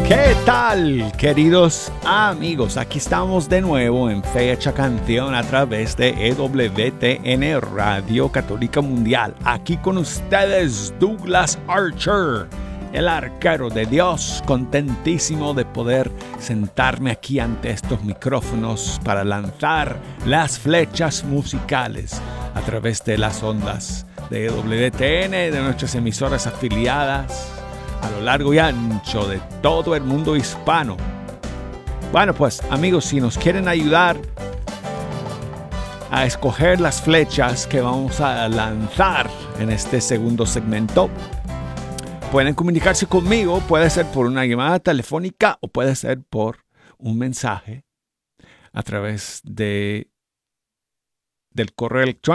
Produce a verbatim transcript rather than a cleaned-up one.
¿Qué tal, queridos amigos? Aquí estamos de nuevo en Fecha Canción a través de E W T N Radio Católica Mundial. Aquí con ustedes Douglas Archer, el arquero de Dios, contentísimo de poder sentarme aquí ante estos micrófonos para lanzar las flechas musicales a través de las ondas de E W T N, de nuestras emisoras afiliadas a lo largo y ancho de todo el mundo hispano. Bueno, pues amigos, si nos quieren ayudar a escoger las flechas que vamos a lanzar en este segundo segmento, pueden comunicarse conmigo. Puede ser por una llamada telefónica o puede ser por un mensaje a través de, del correo electrónico